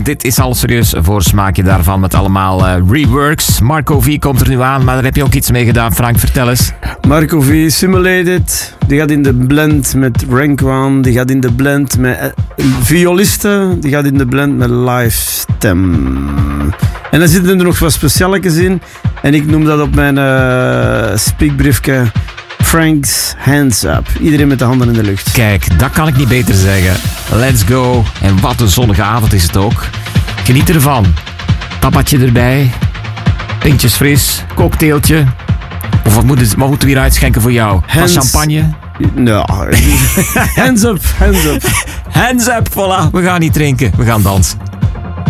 Dit is al serieus een voorsmaakje daarvan met allemaal reworks. Marco V komt er nu aan, maar daar heb je ook iets mee gedaan. Frank, vertel eens. Marco V, Simulated. Die gaat in de blend met Rank One. Die gaat in de blend met violisten. Die gaat in de blend met live stem. En dan zitten er nog wat specialetjes in. En ik noem dat op mijn speakbriefje Frank's Hands Up. Iedereen met de handen in de lucht. Kijk, dat kan ik niet beter zeggen. Let's go. En wat een zonnige avond is het ook. Geniet ervan. Tapatje erbij. Pintjes fris. Cocktailtje. Of wat moeten we hier uitschenken voor jou? Wat champagne? Nou, hands up, hands up. Hands up, voilà. We gaan niet drinken. We gaan dansen.